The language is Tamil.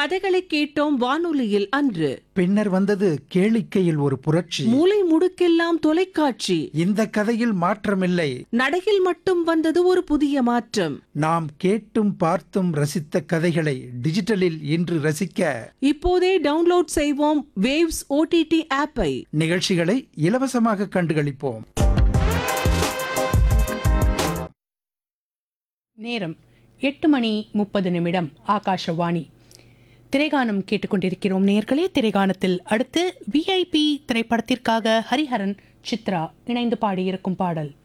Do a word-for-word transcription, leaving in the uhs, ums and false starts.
கதைகளை கேட்டோம் வானொலியில் அன்று. பின்னர் வந்தது கேளிக்கையில் ஒரு புரட்சி. மூலை முடுக்கெல்லாம் தொலைக்காட்சி. இந்த கதையில் மாற்றமில்லை, நடையில் மட்டும் வந்தது ஒரு புதிய மாற்றம். நாம் கேட்டும் பார்த்தும் ரசித்த கதைகளை டிஜிட்டலில் இன்று ரசிக்க இப்போதே டவுன்லோட் செய்வோம் வேவ்ஸ் ஓடிடி ஆப்பை. நிகழ்ச்சிகளை இலவசமாக கண்டுகளிப்போம். நேரம் எட்டு மணி முப்பது நிமிடம். ஆகாஷவாணி திரைகானம் கேட்டுக்கொண்டிருக்கிறோம் நேயர்களே. திரைகானத்தில் அடுத்து விஐபி திரைப்படத்திற்காக ஹரிஹரன் சித்ரா இணைந்து பாடியிருக்கும் பாடல்.